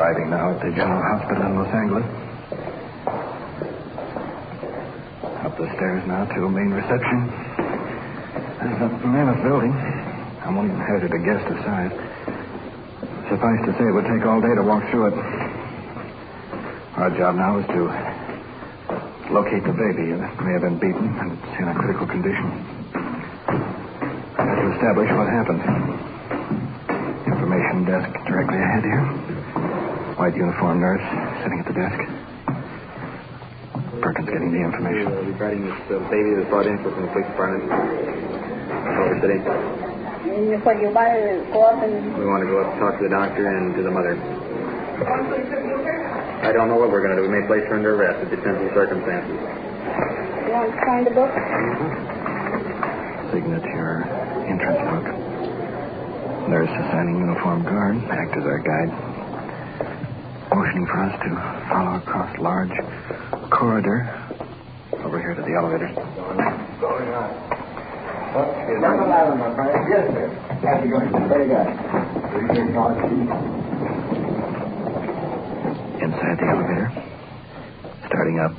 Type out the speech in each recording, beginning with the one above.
Arriving now at the General Hospital in Los Angeles. Up the stairs now to main reception. There's a mammoth building. I won't even hazard a guess the size. Suffice to say, it would take all day to walk through it. Our job now is to locate the baby. It may have been beaten, and it's in a critical condition. We have to establish what happened. Information desk directly ahead here. White uniformed nurse sitting at the desk. Perkins getting the information. Regarding this baby that was brought in from the police department. Over today. What, you want to go up and... We want to go up and talk to the doctor and to the mother. I don't know what we're going to do. We may place her under arrest. It depends on the circumstances. You want to sign the book? Signature, entrance book. Nurse assigning uniformed guard, act as our guide. Motioning for us to follow across large corridor. Over here to the elevator. Going on. Number 11, my friend. Yes, sir. How's it going? Very good. Inside the elevator. Starting up.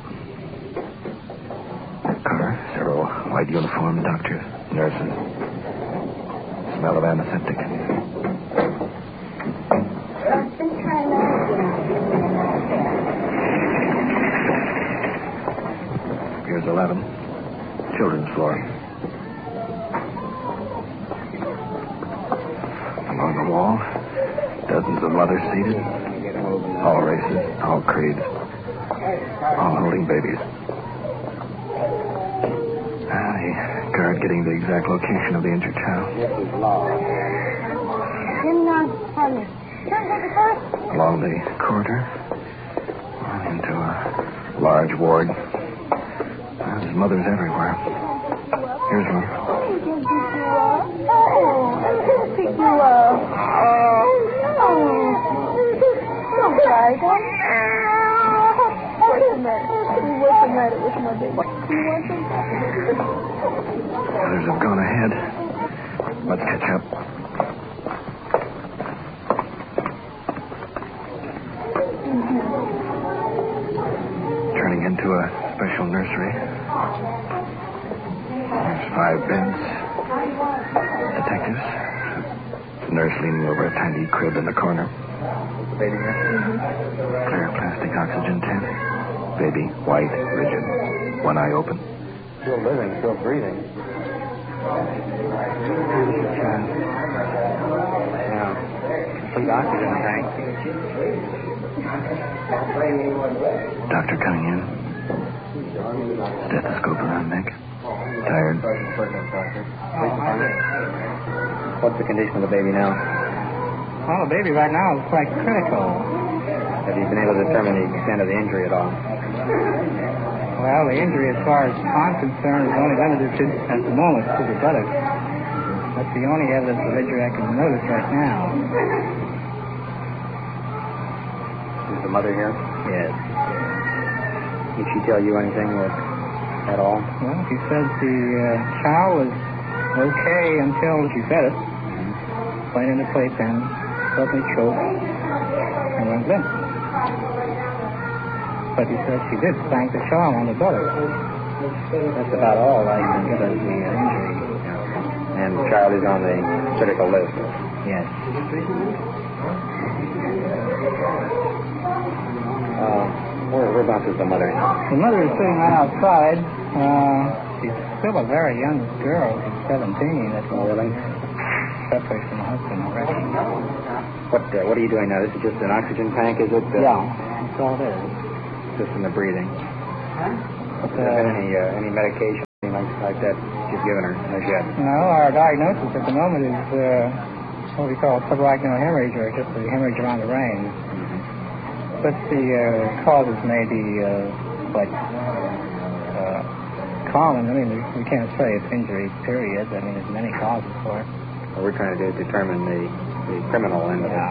Car. Several white uniformed doctors, nurses. Smell of antiseptic. Here's 11. Children's floor. Along the wall, dozens of mothers seated. All races, all creeds. All holding babies. The guard getting the exact location of the injured child. Along the corridor. Into a large ward. There's mothers everywhere. Here's one. Pick you up. Don't cry, don't. What's the matter with my baby? You want some? Others have gone ahead. Let's catch up. Turning into a special nursery. There's 5 beds. Detectives. Nurse leaning over a tiny crib in the corner. The baby here? Clear plastic oxygen tent. Baby, white, rigid. One eye open. Still living, still breathing. Yeah. Complete oxygen tank. Doctor coming in. Stethoscope around neck. Tired. What's the condition of the baby now? Well, the baby right now is quite critical. Have you been able to determine the extent of the injury at all? Well, the injury, as far as I'm concerned, is only limited to, at the moment, to the buttocks. That's the only evidence of injury I can notice right now. Is the mother here? Yes. Did she tell you anything at all? Well, she said the child was okay until she fed it. Played in the playpen, suddenly choked, and went limp. But he said she did spank the child on the buttocks. That's about all I can give as the injury. And the child is on the critical list? Yes. Whereabouts is the mother? The mother is sitting right outside. She's still a very young girl. She's 17. That's all. Really? Separated from the husband already. What are you doing now? This is just an oxygen tank, is it? Yeah, that's all it is. Just in the breathing. Has there been any medication, anything like that you've given her as yet? No, our diagnosis at the moment is what we call subarachnoid hemorrhage, or just the hemorrhage around the brain. But the causes may be quite common. I mean, we can't say it's injury, period. I mean, there's many causes for it. What we're trying to do is determine the criminal end of it.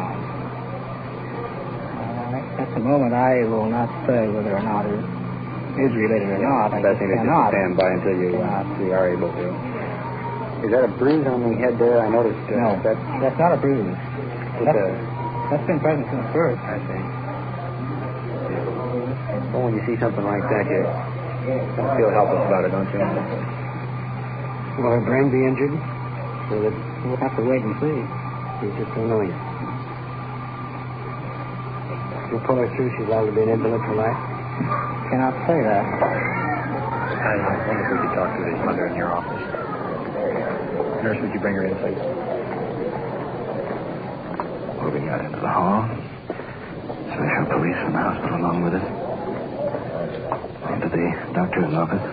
At the moment, I will not say whether or not it is related or not. I Best thing is just to stand by until you are able to. Is that a bruise on the head there? I noticed. No, that's not a bruise. That's been present since birth. I see. Well, when you see something like that, you don't feel helpless about it, don't you? Will her brain be injured? We'll have to wait and see. You just don't know yet. You'll pull her through, she's liable to be an invalid for life? Cannot say that. I wonder if we could talk to his mother in your office. Nurse, would you bring her in, please? Moving out into the hall. Special police from the hospital along with us. Into the doctor's office.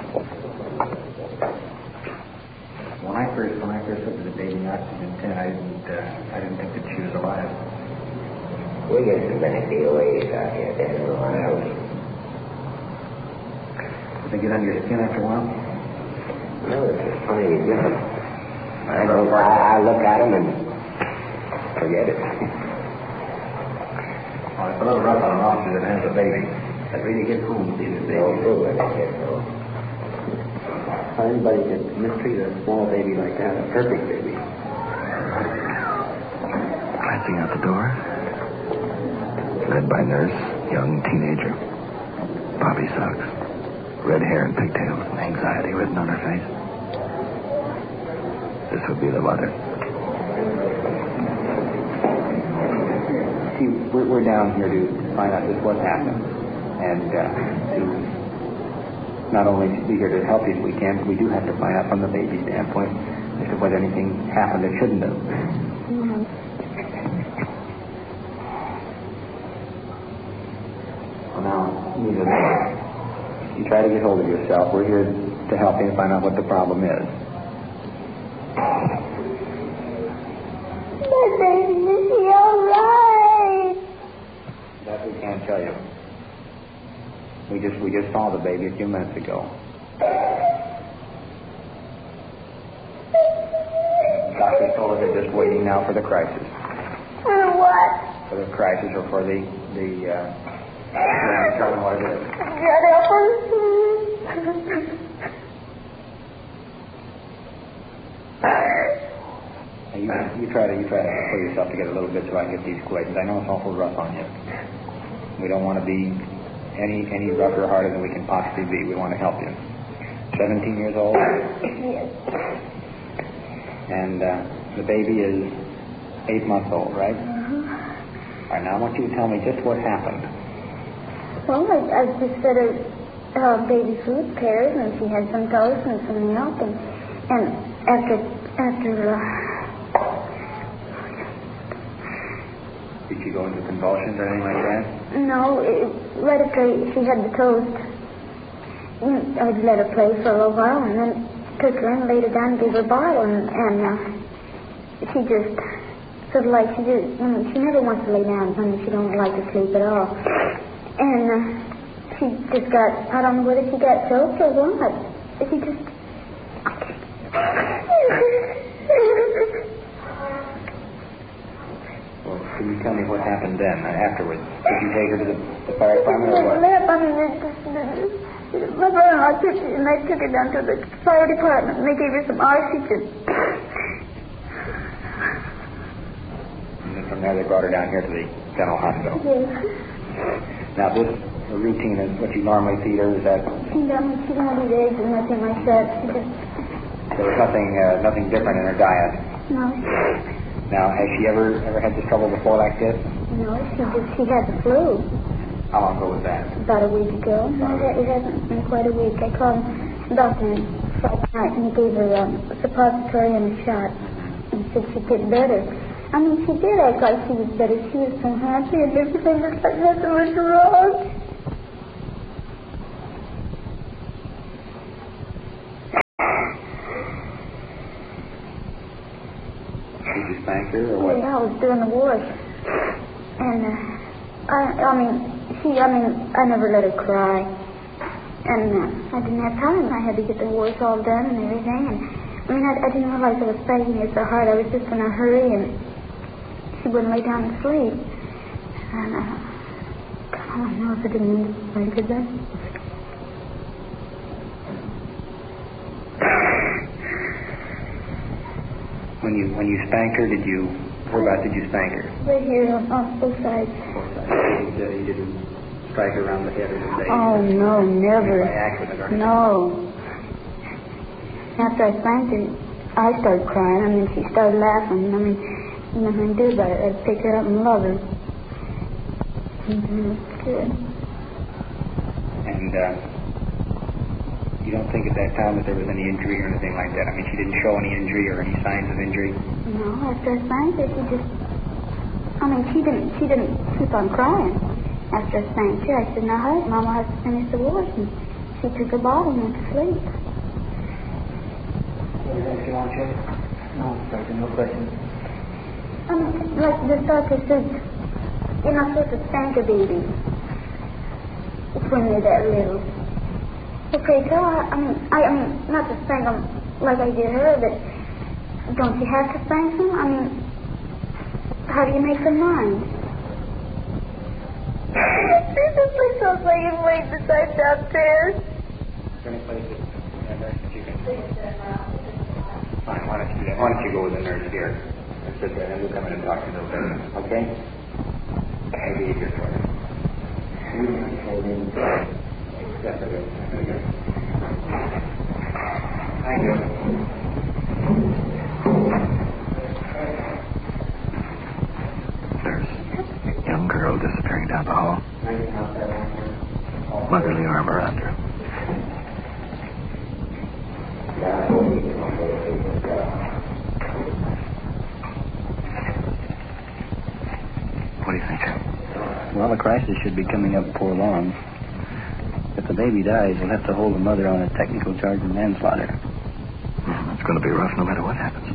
When I first looked at the baby oxygen tent, I didn't think that she was alive. We get some many DOAs out here, Daniel. Did they get under your skin after a while? No, it's funny you get them. I look at them and forget it. Well, it's a little rough on an officer that has a baby. That really gets home to see this baby. No fool, I guess so. How anybody could mistreat a small baby like that, a perfect baby. Glancing out the door. Led by nurse, young teenager. Bobby socks. Red hair and pigtails and anxiety written on her face. This would be the mother. See, we're down here to find out just what happened. And to not only be here to help you if we can, but we do have to find out from the baby's standpoint as to whether anything happened that shouldn't have. Mm-hmm. Well, now, neither you try to get hold of yourself. We're here to help you and find out what the problem is. My baby, is he all right? That we can't tell you. We just saw the baby a few minutes ago. Doctor told us they're just waiting now for the crisis. For what? For the crisis or for the tell them what it is. God help us. You try to pull yourself together a little bit so I can get these questions. I know it's awful rough on you. We don't want to be any rougher or harder than we can possibly be. We want to help you. 17 years old? Yes. And the baby is 8 months old, right? All right, now I want you to tell me just what happened. Well, I just fed her baby food, pears, and she had some toast and some milk, and after Did she go into convulsions or anything like that? no, right after she had the toast, I let her play for a little while, and then took her and laid her down and gave her a bottle, and she just sort of like she never wants to lay down. She don't like to sleep at all, and she just got, I don't know whether she got choked or what. She just. Well, can you tell me what happened then, afterwards? Did you take her to the fire department or what? My brother-in-law took her, and they took her down to the fire department, and they gave her some oxygen. And then from there they brought her down here to the general hospital. Yes. Now this routine is what you normally feed her, is that? She don't eat eggs or nothing like that. She just, There was nothing different in her diet. no. Now, has she ever had this trouble before like this? No, she had the flu How long ago was that? about a week ago. No, it hasn't been quite a week. I called the doctor Friday night, and he gave her a suppository and a shot, and said she'd get better. I mean, she did act like she was better. She was so happy, and everything was like nothing was wrong. Did you spank her or what? Yeah, I was doing the wash, and I never let her cry, and I didn't have time. I had to get the wash all done and everything, and I didn't realize I was spanking her so hard. I was just in a hurry, and she wouldn't lay down and sleep. And I don't know if I didn't mean to spank her then. When you spanked her, did you Whereabouts did you spank her? Right here on both sides. You didn't strike her around the head or the face? Oh, no, never. By accident or anything? No. After I spanked her, I started crying. I mean, she started laughing. I mean, nothing to do about it. I'd pick her up and love her. Good. And you don't think at that time that there was any injury or anything like that? I mean, she didn't show any injury or any signs of injury? No, after I spanked her, she didn't keep on crying. After I spanked her, I said, now hush, Mama has to finish the wash. And she took her bottle and went to sleep. Anything you want to check? No, Doctor, no questions. Like the doctor said, you're not supposed to spank a baby when they're that little. Okay, so I mean, not to spank them like I did her, but don't you have to spank them? I mean, how do you make them mind? Please don't say you wait beside downstairs. Is there any place that you can... Fine, why don't you go with the nurse here and sit there, and we'll come in and talk to you a little bit, okay? Maybe easier for you. Yes, I will. Thank you. There's a young girl disappearing down the hall. Motherly arm around her. What do you think, Jim? Well, the crisis should be coming up before long. If the baby dies, we'll have to hold the mother on a technical charge of manslaughter. It's going to be rough no matter what happens.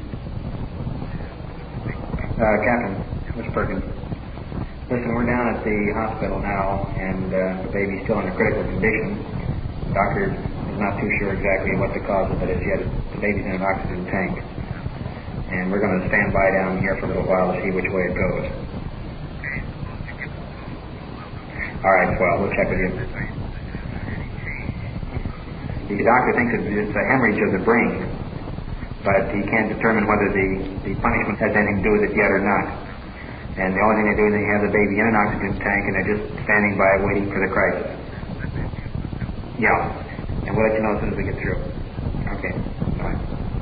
Captain, Miss Perkins. Listen, we're down at the hospital now, and the baby's still in a critical condition. The doctor is not too sure exactly what the cause of it is yet. The baby's in an oxygen tank. And we're going to stand by down here for a little while to see which way it goes. All right, well, we'll check with you. The doctor thinks it's a hemorrhage of the brain, but he can't determine whether the punishment has anything to do with it yet or not. And the only thing they do is they have the baby in an oxygen tank, and they're just standing by waiting for the crisis. Yeah, and we'll let you know as soon as we get through. Okay, bye.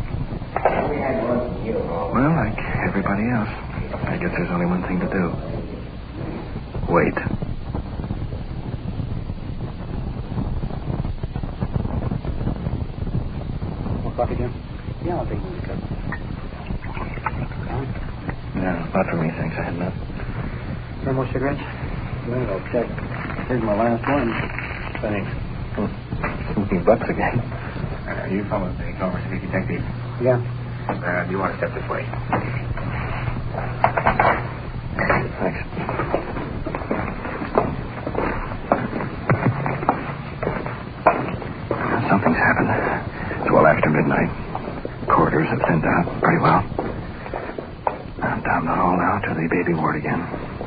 Well, like everybody else, I guess there's only one thing to do. Wait. Coffee, Jim? Yeah, I'll take one cup. No, not for me, thanks. I had enough. No more cigarettes? Well, I'll check. Here's my last one. Thanks. $15 again. You follow the Culver City detective? Yeah. Do you want to step this way? Thanks. Something's happened. It's well after midnight. Corridors have thinned out pretty well. I'm down the hall now to the baby ward again.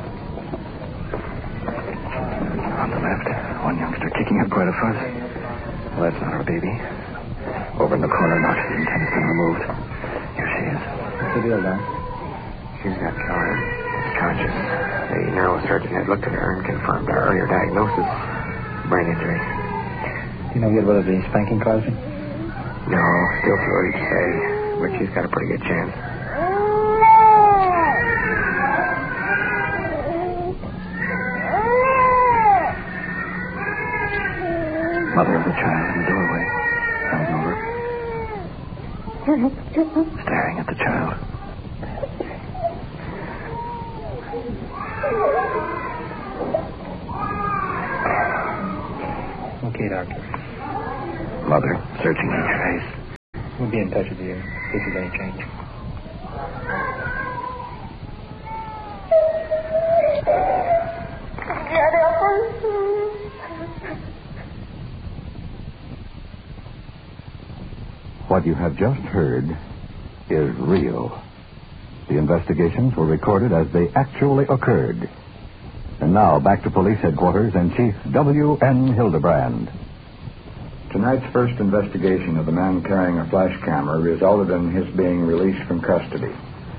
On the left, one youngster kicking up quite a fuss. Well, that's not our baby. Over in the corner, an oxygen tank has been removed. Here she is. What's the deal, Doc? She's got conscious. The neurosurgeon had looked at her and confirmed our earlier diagnosis. Brain injury. You know yet whether the spanking caused it? No, still too early to say, but she's got a pretty good chance. Mother of the child in the doorway, bent over, staring at the child. Okay, Doctor. Mother searching each face. We'll be in touch with you if there's any change. What you have just heard is real. The investigations were recorded as they actually occurred. And now back to police headquarters and Chief W.N. Hildebrand. Tonight's first investigation of the man carrying a flash camera resulted in his being released from custody.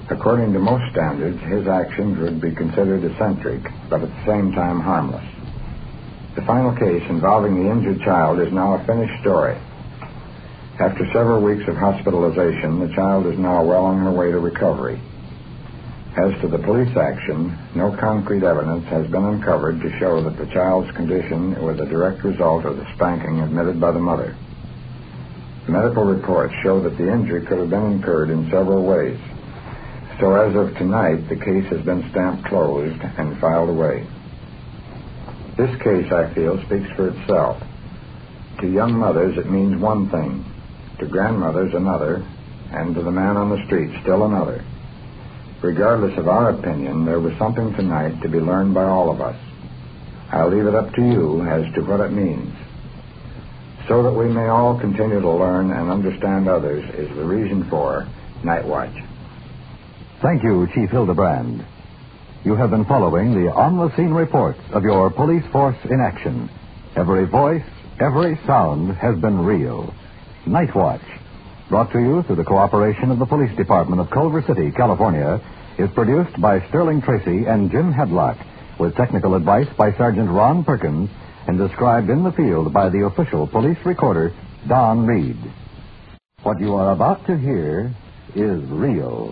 According to most standards, his actions would be considered eccentric, but at the same time harmless. The final case involving the injured child is now a finished story. After several weeks of hospitalization, the child is now well on her way to recovery. As to the police action, no concrete evidence has been uncovered to show that the child's condition was a direct result of the spanking admitted by the mother. Medical reports show that the injury could have been incurred in several ways. So as of tonight, the case has been stamped closed and filed away. This case, I feel, speaks for itself. To young mothers, it means one thing. To grandmothers, another. And to the man on the street, still another. Regardless of our opinion, there was something tonight to be learned by all of us. I'll leave it up to you as to what it means. So that we may all continue to learn and understand others is the reason for Night Watch. Thank you, Chief Hildebrand. You have been following the on-the-scene reports of your police force in action. Every voice, every sound has been real. Night Watch, brought to you through the cooperation of the Police Department of Culver City, California, is produced by Sterling Tracy and Jim Hedlock, with technical advice by Sergeant Ron Perkins, and described in the field by the official police recorder, Don Reed. What you are about to hear is real.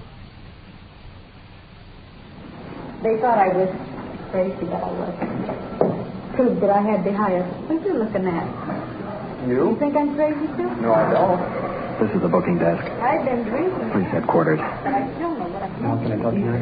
They thought I was crazy, but I wasn't. Proved that I had the highest. What are you looking at? You think I'm crazy, too? No, I don't. This is the booking desk. I've been drinking. Police headquarters. But I still know what I'm How can I talk to you?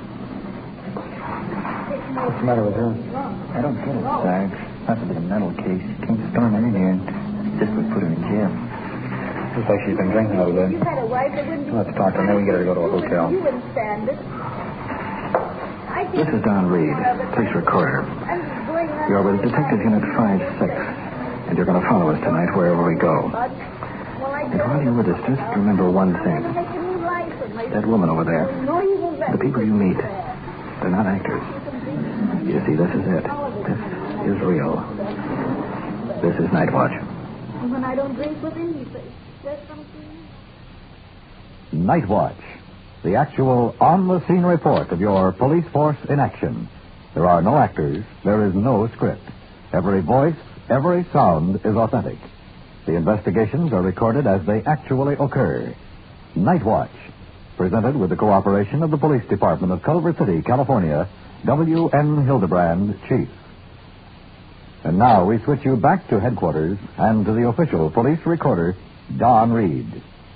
What's the matter with her? I don't get it, Sarge. Must have been a mental case. Came storming in here and just would put her in jail. Looks like she's been drinking a little bit. You had a wife that wouldn't be... Let's talk to her, then we can get her to go to a hotel. You wouldn't stand it. This is Don Reed, police recorder. You're with Detective Unit 5-6, and you're going to follow us tonight wherever we go. And while you're with us, just remember one thing. That woman over there, the people you meet, they're not actors. You see, this is it. This is real. This is Night Watch. When I don't drink with him, he says something. Night Watch, the actual on-the-scene report of your police force in action. There are no actors. There is no script. Every voice, every sound is authentic. The investigations are recorded as they actually occur. Night Watch, presented with the cooperation of the Police Department of Culver City, California, W.N. Hildebrand, Chief. And now we switch you back to headquarters and to the official police recorder, Don Reed.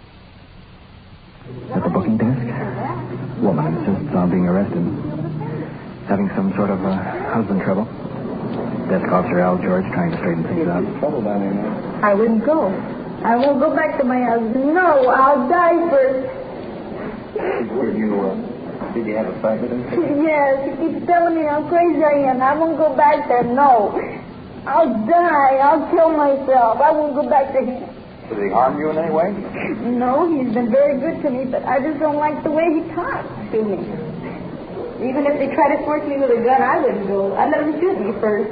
At the booking desk, woman insists on being arrested. Having some sort of husband trouble. Desk officer Al George trying to straighten things out. Trouble down here now. I wouldn't go. I won't go back to my husband. No, I'll die first. Did you have a fight with him? Yes, he keeps telling me how crazy I am. I won't go back there. No. I'll die. I'll kill myself. I won't go back to him. Did he harm you in any way? No, he's been very good to me, but I just don't like the way he talks to me. Even if they try to force me with a gun, I wouldn't go. I'd let him shoot me first.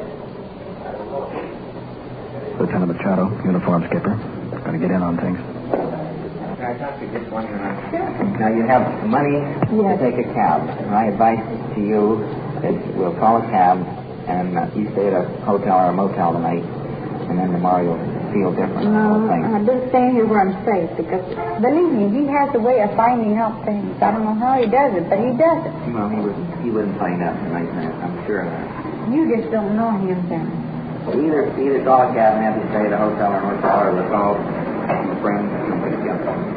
Lieutenant Machado, uniform skipper. Going to get in on things. Can I talk to you just one minute? Now, you have money to take a cab. My advice to you is we'll call a cab, and you stay at a hotel or a motel tonight, and then tomorrow you'll feel different. No, I'm just staying here where I'm safe, because, believe me, he has a way of finding out things. I don't know how he does it, but he does it. Well, he wouldn't find out tonight, I'm sure of that. You just don't know him, then. Well, either call a cab and have you stay at a hotel or motel, or we'll call a friend or somebody to get them.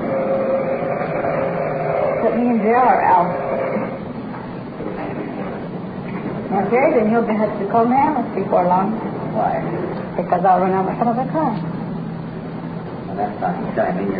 Put me in jail or out. Okay, then you'll have to call an ambulance before long. Why? Because I'll run out of front of a car. Well, that's fine.